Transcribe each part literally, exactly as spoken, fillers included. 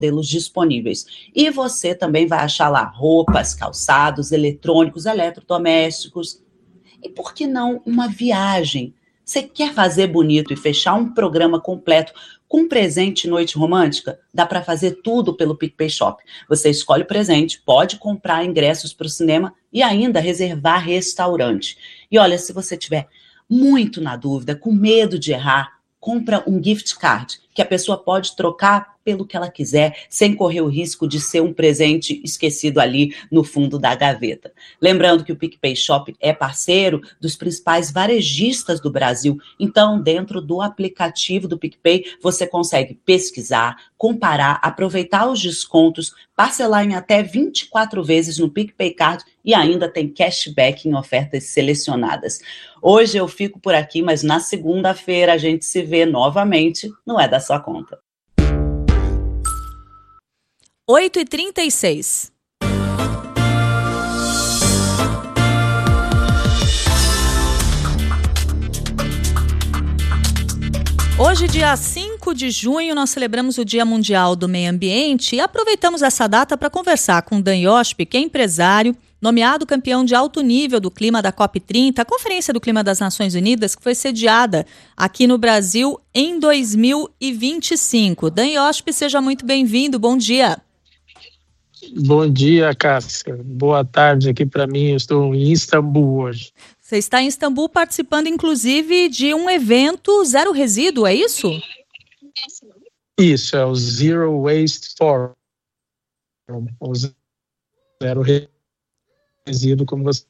modelos disponíveis. E você também vai achar lá roupas, calçados, eletrônicos, eletrodomésticos. E por que não uma viagem? Você quer fazer bonito e fechar um programa completo com presente e noite romântica? Dá para fazer tudo pelo PicPay Shop. Você escolhe o presente, pode comprar ingressos para o cinema e ainda reservar restaurante. E olha, se você tiver muito na dúvida, com medo de errar, compra um gift card, que a pessoa pode trocar pelo que ela quiser, sem correr o risco de ser um presente esquecido ali no fundo da gaveta. Lembrando que o PicPay Shop é parceiro dos principais varejistas do Brasil, então dentro do aplicativo do PicPay você consegue pesquisar, comparar, aproveitar os descontos, parcelar em até vinte e quatro vezes no PicPay Card e ainda tem cashback em ofertas selecionadas. Hoje eu fico por aqui, mas na segunda-feira a gente se vê novamente, não é da sua conta. oito e trinta e seis. Hoje, dia cinco de junho, nós celebramos o Dia Mundial do Meio Ambiente e aproveitamos essa data para conversar com Dan Yoshpi, que é empresário, nomeado campeão de alto nível do clima da COP trinta, a Conferência do Clima das Nações Unidas, que foi sediada aqui no Brasil em dois mil e vinte e cinco. Dan Yoshpi, seja muito bem-vindo, bom dia. Bom dia, Cássia. Boa tarde aqui para mim. Eu estou em Istambul hoje. Você está em Istambul participando, inclusive, de um evento Zero Resíduo, é isso? Isso, é o Zero Waste Forum. O Zero Resíduo, como você...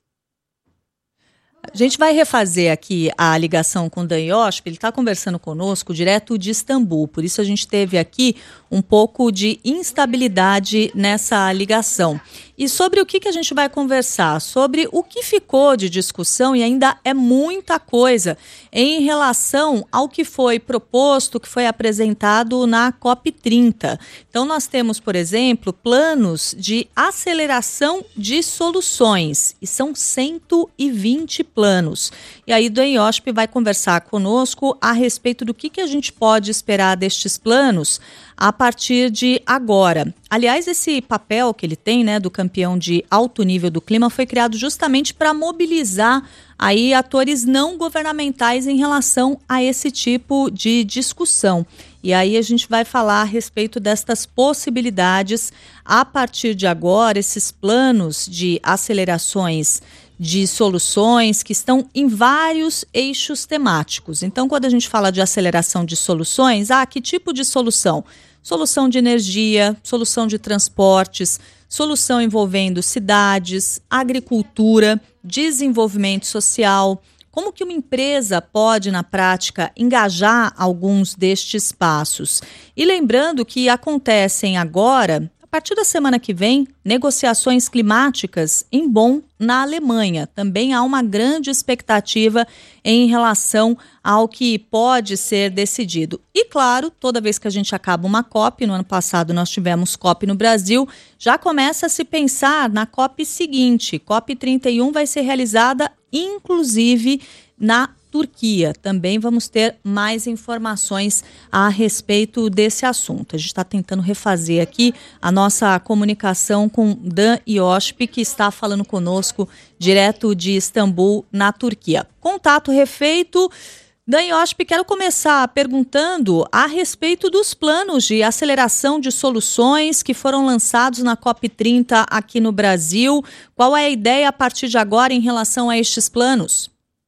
A gente vai refazer aqui a ligação com o Dan Yoshpi, ele está conversando conosco direto de Istambul, por isso a gente teve aqui um pouco de instabilidade nessa ligação. E sobre o que, que a gente vai conversar? Sobre o que ficou de discussão, e ainda é muita coisa, em relação ao que foi proposto, que foi apresentado na COP trinta. Então nós temos, por exemplo, planos de aceleração de soluções, e são cento e vinte planos. E aí o Dan Yoshpi vai conversar conosco a respeito do que, que a gente pode esperar destes planos a partir de agora. Aliás, esse papel que ele tem, né, do campeão de alto nível do clima, foi criado justamente para mobilizar aí atores não governamentais em relação a esse tipo de discussão. E aí a gente vai falar a respeito destas possibilidades a partir de agora, esses planos de acelerações de soluções que estão em vários eixos temáticos. Então, quando a gente fala de aceleração de soluções, ah, que tipo de solução? Solução de energia, solução de transportes, solução envolvendo cidades, agricultura, desenvolvimento social. Como que uma empresa pode, na prática, engajar alguns destes passos? E lembrando que acontecem agora, a partir da semana que vem, negociações climáticas em Bonn, na Alemanha. Também há uma grande expectativa em relação ao que pode ser decidido. E claro, toda vez que a gente acaba uma COP, no ano passado nós tivemos COP no Brasil, já começa a se pensar na COP seguinte. COP trinta e um vai ser realizada inclusive na Turquia. Também vamos ter mais informações a respeito desse assunto. A gente está tentando refazer aqui a nossa comunicação com Dan Yoshpi, que está falando conosco direto de Istambul, na Turquia. Contato refeito. Dan Yoshpi, quero começar perguntando a respeito dos planos de aceleração de soluções que foram lançados na COP trinta aqui no Brasil. Qual é a ideia a partir de agora em relação a estes planos?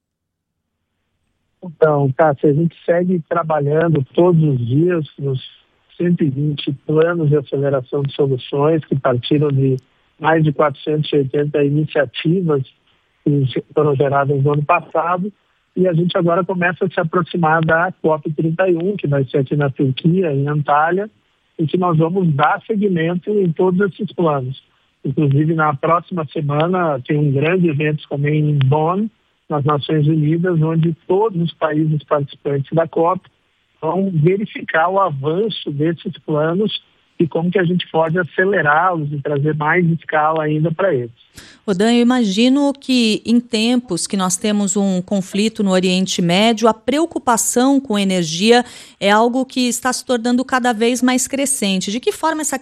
Então, Cássia, a gente segue trabalhando todos os dias nos cento e vinte planos de aceleração de soluções que partiram de mais de quatrocentas e oitenta iniciativas que foram geradas no ano passado, e a gente agora começa a se aproximar da COP trinta e um, que vai ser aqui na Turquia, em Antalya, em que nós vamos dar seguimento em todos esses planos. Inclusive, na próxima semana tem um grande evento também em Bonn, nas Nações Unidas, onde todos os países participantes da COP vão verificar o avanço desses planos e como que a gente pode acelerá-los e trazer mais escala ainda para eles. Odan, eu imagino que em tempos que nós temos um conflito no Oriente Médio, a preocupação com energia é algo que está se tornando cada vez mais crescente. De que forma essa